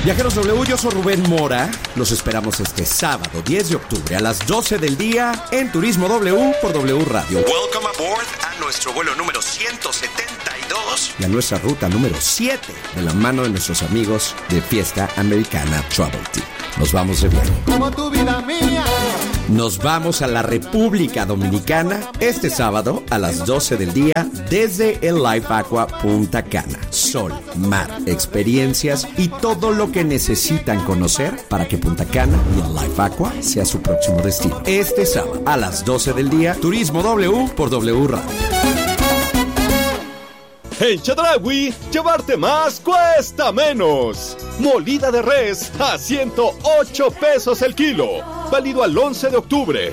Viajeros W, yo soy Rubén Mora. Los esperamos este sábado 10 de octubre a las 12 del día en Turismo W por W Radio. Welcome aboard a nuestro vuelo número 172 y a nuestra ruta número 7 de la mano de nuestros amigos de Fiesta Americana Travel Team. Nos vamos de viaje. Como tu vida mía. Nos vamos a la República Dominicana este sábado a las 12 del día desde el Life Aqua Punta Cana. Sol, mar, experiencias y todo lo que necesitan conocer para que Punta Cana y el Life Aqua sea su próximo destino. Este sábado a las 12 del día, Turismo W por W Radio. En Chedraui, llevarte más cuesta menos. Molida de res a 108 pesos el kilo. Válido al 11 de octubre.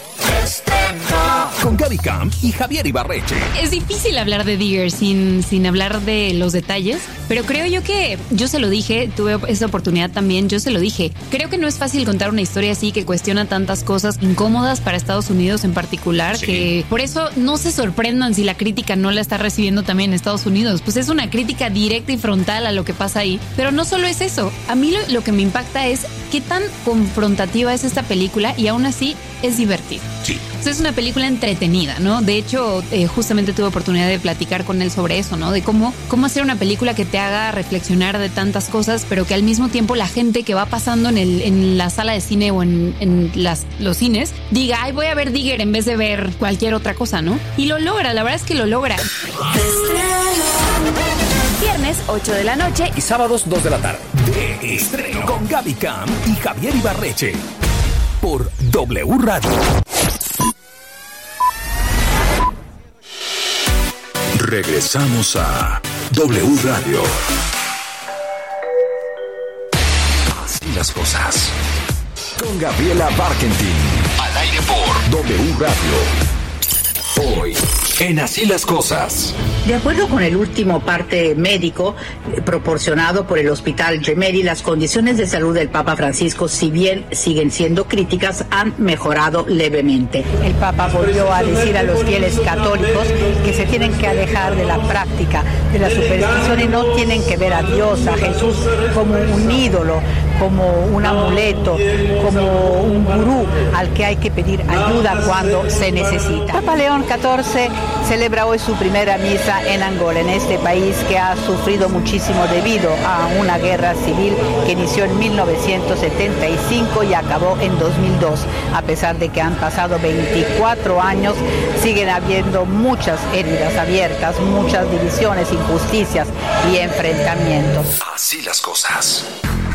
Con Gaby Camp y Javier Ibarreche. Es difícil hablar de Digger sin hablar de los detalles, pero creo yo que yo se lo dije, tuve esa oportunidad también, yo se lo dije. Creo que no es fácil contar una historia así que cuestiona tantas cosas incómodas para Estados Unidos en particular, sí. Que por eso no se sorprendan si la crítica no la está recibiendo también en Estados Unidos. Pues es una crítica directa y frontal a lo que pasa ahí. Pero no solo es eso, a mí lo que me impacta es qué tan confrontativa es esta película y aún así es divertida. Sí. Es una película entretenida, ¿no? De hecho, justamente tuve oportunidad de platicar con él sobre eso, ¿no? De cómo hacer una película que te haga reflexionar de tantas cosas, pero que al mismo tiempo la gente que va pasando en la sala de cine o en los cines diga, ay, voy a ver Digger en vez de ver cualquier otra cosa, ¿no? Y lo logra, la verdad es que lo logra. Viernes, 8 de la noche y sábados, 2 de la tarde. De estreno con Gaby Camp y Javier Ibarreche por W Radio. Regresamos a W Radio. Así las cosas. Con Gabriela Barkentin. Al aire por W Radio. Hoy, en Así las cosas. De acuerdo con el último parte médico proporcionado por el Hospital Gemelli, las condiciones de salud del Papa Francisco, si bien siguen siendo críticas, han mejorado levemente. El Papa volvió a decir a los fieles católicos que se tienen que alejar de la práctica, de la superstición y no tienen que ver a Dios, a Jesús, como un ídolo, como un amuleto, como un gurú al que hay que pedir ayuda cuando se necesita. Papa León XIV celebra hoy su primera misa en Angola, en este país que ha sufrido muchísimo debido a una guerra civil que inició en 1975 y acabó en 2002. A pesar de que han pasado 24 años, siguen habiendo muchas heridas abiertas, muchas divisiones, injusticias y enfrentamientos. Así las cosas.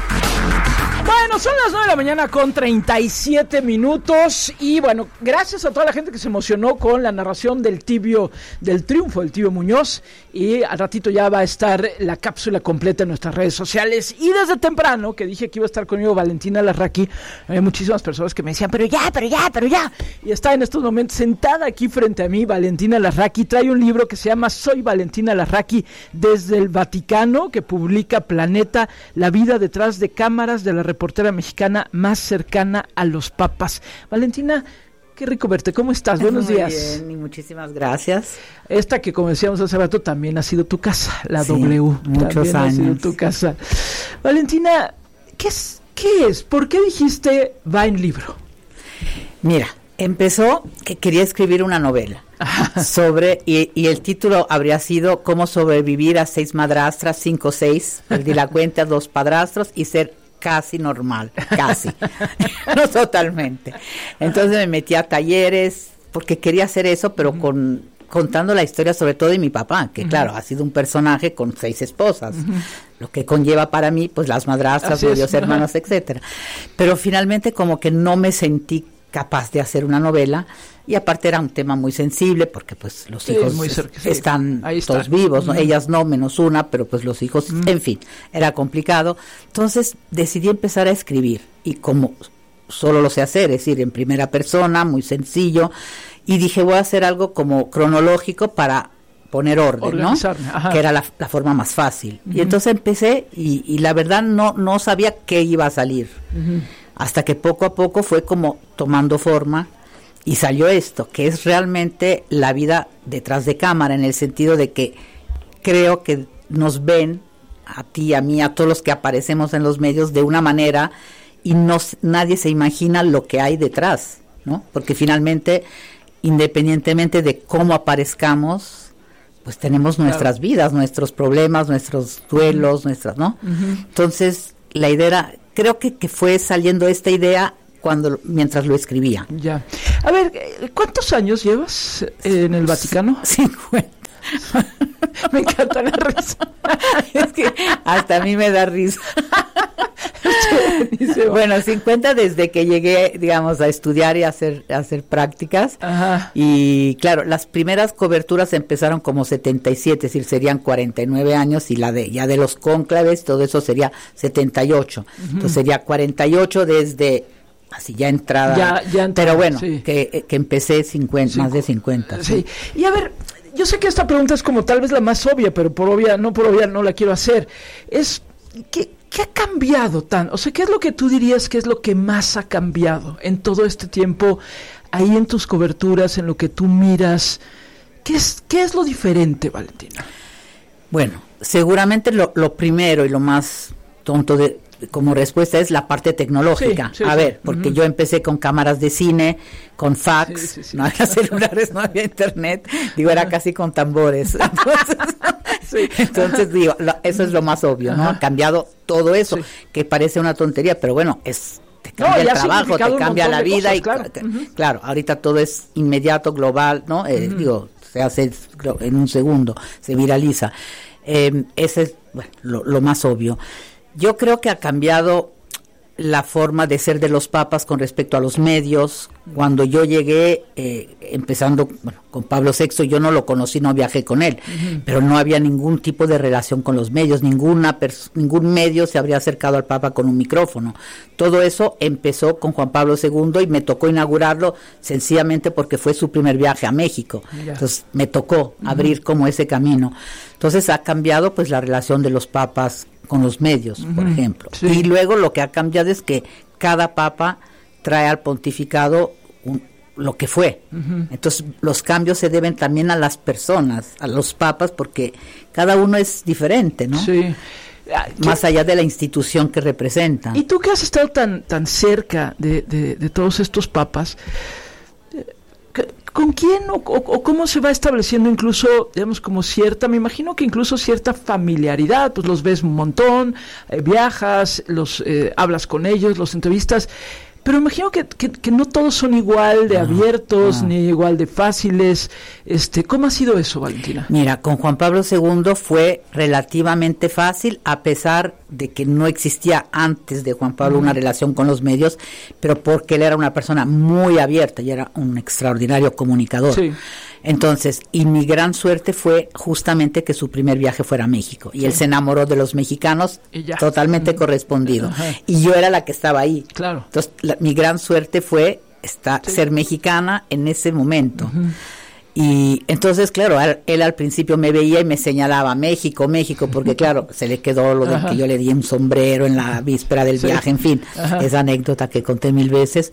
Bueno, son las 9 de la mañana con 37 minutos y bueno, gracias a toda la gente que se emocionó con la narración del triunfo del Tibio Muñoz, y al ratito ya va a estar la cápsula completa en nuestras redes sociales. Y desde temprano, que dije que iba a estar conmigo Valentina Larraqui, hay muchísimas personas que me decían, pero ya, y está en estos momentos sentada aquí frente a mí Valentina Larraqui. Trae un libro que se llama Soy Valentina Larraqui desde el Vaticano, que publica Planeta, la vida detrás de cámaras de la reportera mexicana más cercana a los papas. Valentina, qué rico verte, ¿cómo estás? Buenos días. Muy bien, y muchísimas gracias. Esta que, como decíamos hace rato, también ha sido tu casa, la sí, W. Muchos también años. Ha sido tu casa. Valentina, ¿qué es? ¿Por qué dijiste va en libro? Mira, empezó que quería escribir una novela sobre, y el título habría sido Cómo sobrevivir a 6 madrastras, 5 o 6, perdí la cuenta, 2 padrastros y ser casi normal, casi, no totalmente. Entonces me metí a talleres porque quería hacer eso, pero contando la historia sobre todo de mi papá, que claro, ha sido un personaje con 6 esposas, lo que conlleva para mí, pues las madrastras, varios hermanos, etcétera. Pero finalmente como que no me sentí capaz de hacer una novela, y aparte era un tema muy sensible porque pues los hijos están todos vivos, ¿no? Ellas no, menos una, pero pues los hijos, en fin, era complicado. Entonces decidí empezar a escribir, y como solo lo sé hacer, es decir, en primera persona, muy sencillo, y dije voy a hacer algo como cronológico para poner orden, ¿no? Que era la forma más fácil. Y entonces empecé, y la verdad no sabía qué iba a salir, hasta que poco a poco fue como tomando forma. Y salió esto, que es realmente la vida detrás de cámara, en el sentido de que creo que nos ven a ti, a mí, a todos los que aparecemos en los medios de una manera y nadie se imagina lo que hay detrás, ¿no? Porque finalmente, independientemente de cómo aparezcamos, pues tenemos nuestras vidas, nuestros problemas, nuestros duelos, ¿no? Entonces, la idea era, creo que fue saliendo esta idea mientras lo escribía. Ya. A ver, ¿cuántos años llevas en el Vaticano? 50. Me encanta la risa. Es que hasta a mí me da risa. Bueno, 50 desde que llegué, digamos, a estudiar y a hacer prácticas. Ajá. Y claro, las primeras coberturas empezaron como 77, es decir, serían 49 años, y ya de los cónclaves, todo eso sería 78. Entonces sería 48 desde así ya entrada. Ya pero bueno, sí. que empecé 50, más de 50. Sí. Y a ver, yo sé que esta pregunta es como tal vez la más obvia, pero por obvia no la quiero hacer. ¿Qué ha cambiado tan? O sea, ¿qué es lo que tú dirías que es lo que más ha cambiado en todo este tiempo, ahí en tus coberturas, en lo que tú miras? ¿Qué es lo diferente, Valentina? Bueno, seguramente lo primero y lo más tonto como respuesta es la parte tecnológica. Sí, porque yo empecé con cámaras de cine, con fax, no había celulares, no había internet, era casi con tambores. Entonces eso es lo más obvio, ¿no? Ha cambiado todo eso, que parece una tontería, pero bueno, te cambia el trabajo, te cambia la vida, cosas, y claro, ahorita todo es inmediato, global, ¿no? Se hace en un segundo, se viraliza. Ese es lo más obvio. Yo creo que ha cambiado la forma de ser de los papas con respecto a los medios. Cuando yo llegué, empezando con Pablo VI, yo no lo conocí, no viajé con él, pero no había ningún tipo de relación con los medios, ningún medio se habría acercado al Papa con un micrófono. Todo eso empezó con Juan Pablo II y me tocó inaugurarlo sencillamente porque fue su primer viaje a México. Entonces me tocó abrir como ese camino. Entonces ha cambiado pues la relación de los papas con los medios, por ejemplo. Sí. Y luego lo que ha cambiado es que cada papa trae al pontificado lo que fue. Entonces los cambios se deben también a las personas, a los papas, porque cada uno es diferente, ¿no? Sí. Más allá de la institución que representan. Y tú que has estado tan cerca de todos estos papas, ¿con quién o cómo se va estableciendo incluso, digamos, como me imagino que incluso cierta familiaridad? Pues los ves un montón, viajas, hablas con ellos, los entrevistas, pero imagino que no todos son igual de abiertos, ni igual de fáciles. ¿Cómo ha sido eso, Valentina? Mira, con Juan Pablo II fue relativamente fácil, a pesar de que no existía antes de Juan Pablo una relación con los medios, pero porque él era una persona muy abierta y era un extraordinario comunicador. Sí. Entonces, y mi gran suerte fue justamente que su primer viaje fuera a México, y él se enamoró de los mexicanos, totalmente correspondido, y yo era la que estaba ahí. Claro. Entonces, mi gran suerte fue ser mexicana en ese momento. Y entonces, claro, él al principio me veía y me señalaba México, porque claro, se le quedó lo de que yo le di un sombrero en la víspera del viaje, en fin, esa anécdota que conté 1000 veces.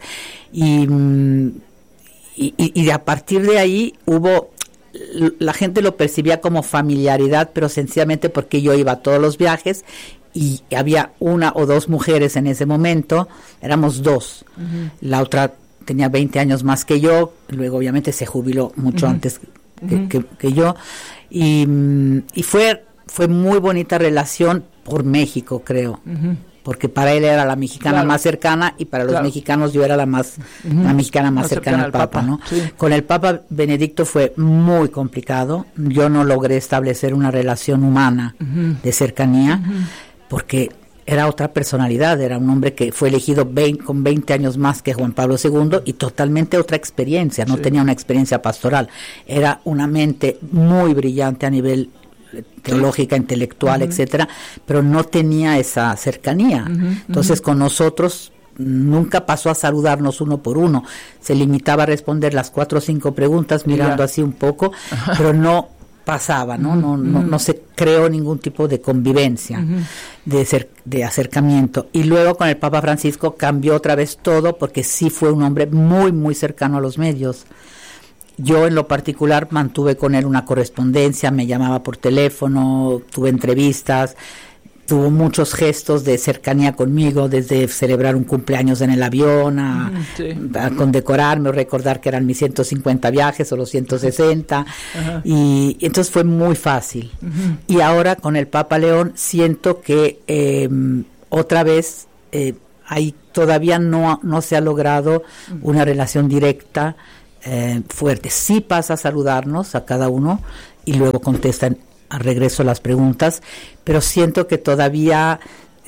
Y a partir de ahí la gente lo percibía como familiaridad, pero sencillamente porque yo iba a todos los viajes y había una o dos mujeres en ese momento, éramos dos. La otra tenía 20 años más que yo, luego obviamente se jubiló mucho antes que yo, y fue muy bonita relación por México, creo. Porque para él era la mexicana más cercana, y para los mexicanos yo era la mexicana más cercana al Papa, ¿no? Sí. Con el Papa Benedicto fue muy complicado. Yo no logré establecer una relación humana de cercanía, porque era otra personalidad, era un hombre que fue elegido con 20 años más que Juan Pablo II y totalmente otra experiencia, no tenía una experiencia pastoral, era una mente muy brillante a nivel teológica, intelectual, etcétera, pero no tenía esa cercanía. Entonces con nosotros nunca pasó a saludarnos uno por uno, se limitaba a responder las 4 o 5 preguntas mirando así un poco, pero no pasaba, no se creó ningún tipo de convivencia, de acercamiento. Y luego con el Papa Francisco cambió otra vez todo, porque sí fue un hombre muy, muy cercano a los medios. Yo en lo particular mantuve con él una correspondencia, me llamaba por teléfono, tuve entrevistas, tuvo muchos gestos de cercanía conmigo, desde celebrar un cumpleaños en el avión a condecorarme o recordar que eran mis 150 viajes o los 160. Y entonces fue muy fácil. Y ahora con el Papa León siento que otra vez todavía no se ha logrado una relación directa fuerte. Sí pasa a saludarnos a cada uno y luego contestan a regreso las preguntas, pero siento que todavía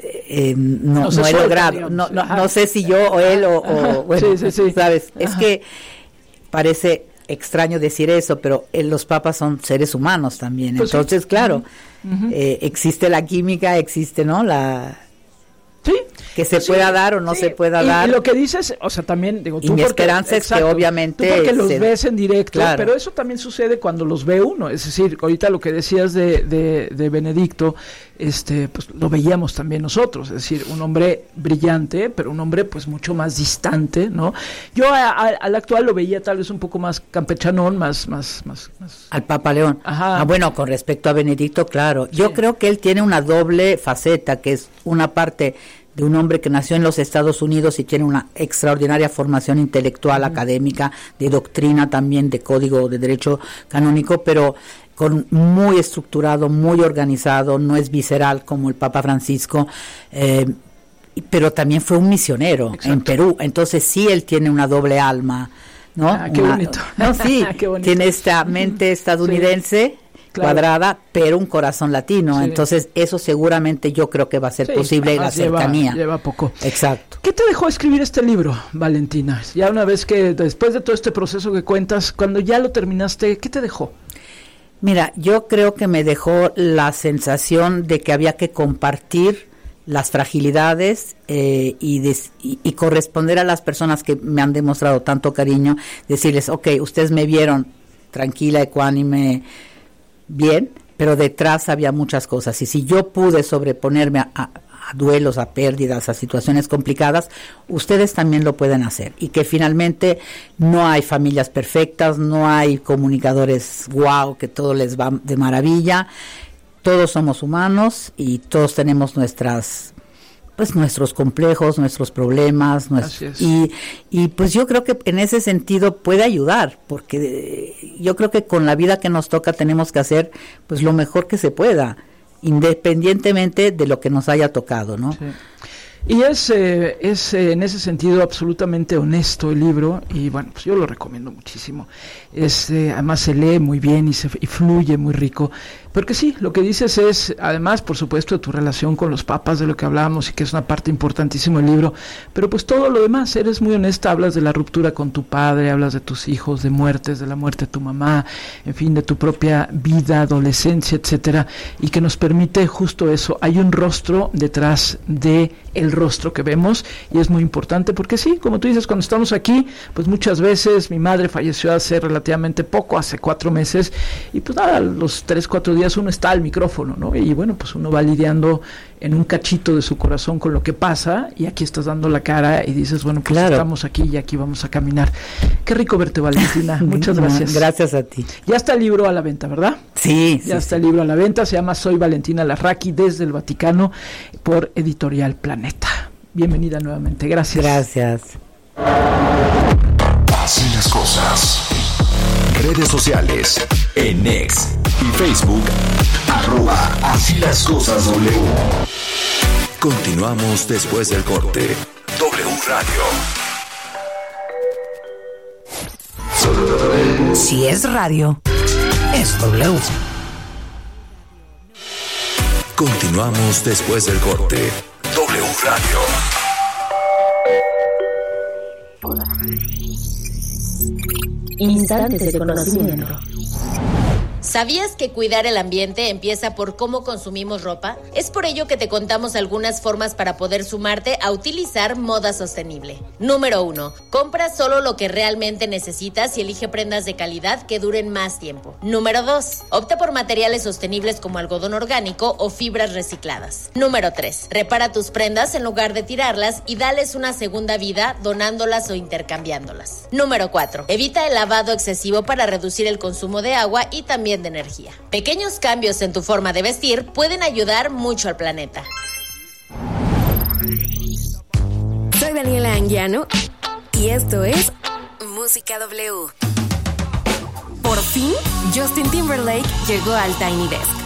no he logrado, no sé si yo o él o bueno, sí. ¿Sabes? Es que parece extraño decir eso, pero los papas son seres humanos también, pues entonces sí. Claro, existe la química, existe, ¿no? Sí. Que se pueda dar o no se pueda dar. Y lo que dices, o sea, también digo, tú mi esperanza es que obviamente tú porque los ves en directo, claro. Pero eso también sucede cuando los ve uno, es decir, ahorita lo que decías de Benedicto, pues lo veíamos también nosotros, es decir, un hombre brillante, pero un hombre pues mucho más distante, ¿no? Yo al actual lo veía tal vez un poco más campechanón, más al Papa León. Ajá. Bueno, con respecto a Benedicto, claro. Sí. Yo creo que él tiene una doble faceta, que es una parte de un hombre que nació en los Estados Unidos y tiene una extraordinaria formación intelectual, académica, de doctrina también, de código de derecho canónico, pero muy estructurado, muy organizado, no es visceral como el Papa Francisco, pero también fue un misionero. Exacto. En Perú, entonces sí él tiene una doble alma, ¿no? Qué bonito. No, sí, qué bonito. Tiene esta mente estadounidense. Sí. Claro. Cuadrada, pero un corazón latino, sí. Entonces eso seguramente yo creo que va a ser posible en la cercanía. Lleva poco. Exacto. ¿Qué te dejó escribir este libro, Valentina? Ya una vez que, después de todo este proceso que cuentas, cuando ya lo terminaste, ¿qué te dejó? Mira, yo creo que me dejó la sensación de que había que compartir las fragilidades y corresponder a las personas que me han demostrado tanto cariño, decirles, okay, ustedes me vieron tranquila, ecuánime, bien, pero detrás había muchas cosas, y si yo pude sobreponerme a duelos, a pérdidas, a situaciones complicadas, ustedes también lo pueden hacer, y que finalmente no hay familias perfectas, no hay comunicadores wow, que todo les va de maravilla, todos somos humanos y todos tenemos nuestros complejos, nuestros problemas, y pues yo creo que en ese sentido puede ayudar, porque yo creo que con la vida que nos toca tenemos que hacer pues lo mejor que se pueda, independientemente de lo que nos haya tocado, ¿no? Sí. Y es en ese sentido absolutamente honesto el libro, y bueno, pues yo lo recomiendo muchísimo. Además se lee muy bien y fluye muy rico, porque sí, lo que dices es, además, por supuesto, de tu relación con los papas, de lo que hablábamos y que es una parte importantísima del libro, pero pues todo lo demás, eres muy honesta, hablas de la ruptura con tu padre, hablas de tus hijos, de muertes, de la muerte de tu mamá, en fin, de tu propia vida, adolescencia, etcétera, y que nos permite justo eso, hay un rostro detrás de el rostro que vemos, y es muy importante porque sí, como tú dices, cuando estamos aquí, pues muchas veces mi madre falleció hace relativamente poco, hace 4 meses, y pues nada, los 3-4 días uno está al micrófono, ¿no? Y bueno, pues uno va lidiando en un cachito de su corazón con lo que pasa, y aquí estás dando la cara y dices, bueno, pues claro, estamos aquí y aquí vamos a caminar. Qué rico verte, Valentina. Muchas gracias. Gracias a ti. Ya está el libro a la venta, ¿verdad? Sí. Ya está el libro a la venta, se llama Soy Valentina Larraqui, desde el Vaticano, por Editorial Planeta. Bienvenida nuevamente, gracias. Gracias. Así las cosas. Redes sociales, en X y Facebook, @Así las cosas W. Continuamos después del corte. W Radio. Si es radio, es W. Continuamos después del corte. W Radio. Instantes de conocimiento. ¿Sabías que cuidar el ambiente empieza por cómo consumimos ropa? Es por ello que te contamos algunas formas para poder sumarte a utilizar moda sostenible. Número 1. Compra solo lo que realmente necesitas y elige prendas de calidad que duren más tiempo. Número 2. Opta por materiales sostenibles como algodón orgánico o fibras recicladas. Número 3. Repara tus prendas en lugar de tirarlas y dales una segunda vida donándolas o intercambiándolas. Número 4. Evita el lavado excesivo para reducir el consumo de agua y también suficiente energía. Pequeños cambios en tu forma de vestir pueden ayudar mucho al planeta. Soy Daniela Anguiano y esto es Música W. Por fin, Justin Timberlake llegó al Tiny Desk.